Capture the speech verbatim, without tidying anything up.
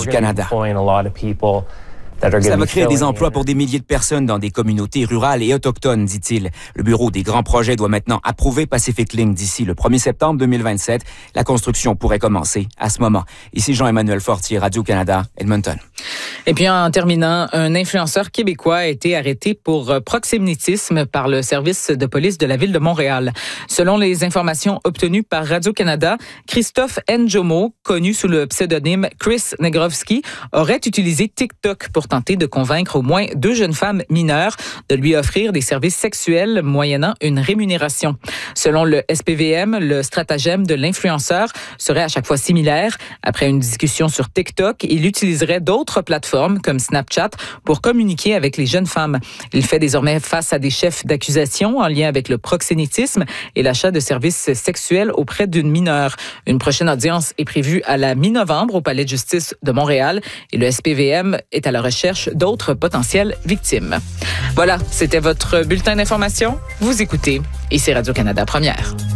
Canada. Ça va créer des emplois pour des milliers de personnes dans des communautés rurales et autochtones, dit-il. Le Bureau des grands projets doit maintenant approuver Pacific Link d'ici le premier septembre deux mille vingt-sept. La construction pourrait commencer à ce moment. Ici Jean-Emmanuel Fortier, Radio-Canada, Edmonton. Et puis en terminant, un influenceur québécois a été arrêté pour proxénétisme par le service de police de la ville de Montréal. Selon les informations obtenues par Radio-Canada, Christophe Njomo, connu sous le pseudonyme Chris Negrovski, aurait utilisé TikTok pour tenter de convaincre au moins deux jeunes femmes mineures de lui offrir des services sexuels moyennant une rémunération. Selon le S P V M, le stratagème de l'influenceur serait à chaque fois similaire. Après une discussion sur TikTok, il utiliserait d'autres plateformes comme Snapchat pour communiquer avec les jeunes femmes. Il fait désormais face à des chefs d'accusation en lien avec le proxénétisme et l'achat de services sexuels auprès d'une mineure. Une prochaine audience est prévue à la mi-novembre au Palais de justice de Montréal et le S P V M est à la recherche d'autres potentielles victimes. Voilà, c'était votre bulletin d'information. Vous écoutez, et c'est Radio-Canada Première.